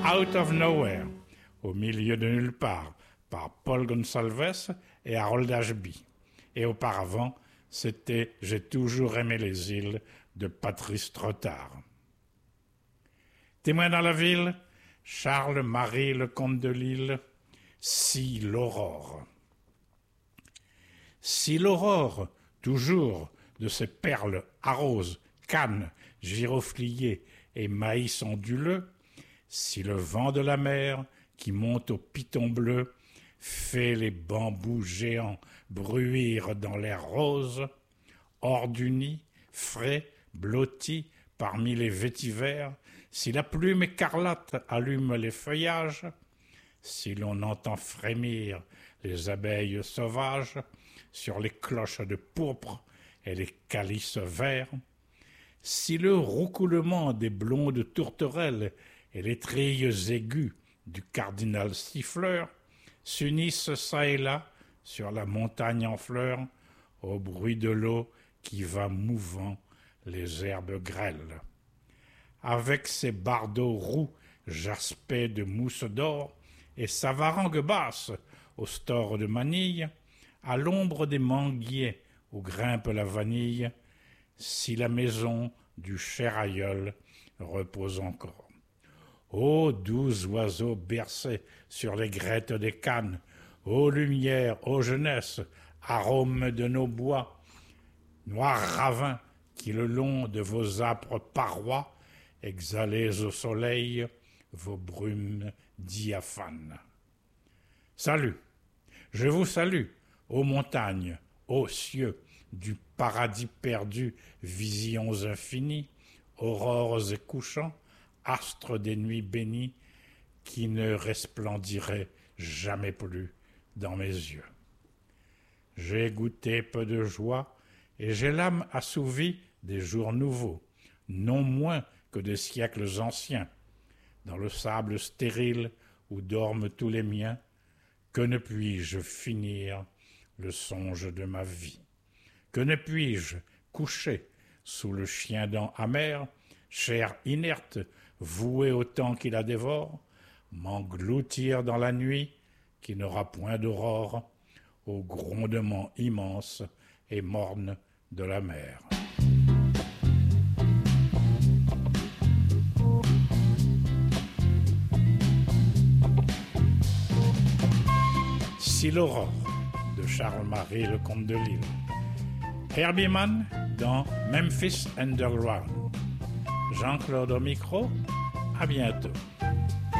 Out of Nowhere, au milieu de nulle part, par Paul Gonsalves et Harold Ashby. Et auparavant, c'était J'ai toujours aimé les îles de Patrice Trottard. Témoin dans la ville, Charles-Marie Lecomte de Lisle, Si l'aurore. Si l'aurore, toujours, de ces perles arrose, cannes, girofliers et maïs onduleux, si le vent de la mer, qui monte au piton bleu, fait les bambous géants bruire dans l'air rose, hors du nid, frais, blotti, parmi les vétivers, si la plume écarlate allume les feuillages, si l'on entend frémir les abeilles sauvages sur les cloches de pourpre et les calices verts, si le roucoulement des blondes tourterelles et les trilles aiguës du cardinal siffleur s'unissent çà et là sur la montagne en fleurs au bruit de l'eau qui va mouvant les herbes grêles. Avec ses bardeaux roux jaspés de mousse d'or et sa varangue basse au store de manille, à l'ombre des manguiers où grimpe la vanille, si la maison du cher aïeul repose encore. Ô doux oiseaux bercés sur les grettes des cannes, ô lumière, ô jeunesse, arôme de nos bois, noirs ravins qui le long de vos âpres parois exhalez au soleil vos brumes diaphanes. Salut, je vous salue, ô montagnes, ô cieux, du paradis perdu, visions infinies, aurores et couchants, astres des nuits bénies, qui ne resplendiraient jamais plus dans mes yeux. J'ai goûté peu de joie, et j'ai l'âme assouvie des jours nouveaux, non moins que des siècles anciens. Dans le sable stérile où dorment tous les miens, que ne puis-je finir le songe de ma vie? Que ne puis-je coucher sous le chien-dent amer, chair inerte, vouée au temps qui la dévore, m'engloutir dans la nuit qui n'aura point d'aurore, au grondement immense et morne de la mer. Si l'aurore de Charles-Marie Lecomte de Lisle. Herbie Mann dans Memphis Underground. Jean-Claude au micro, à bientôt.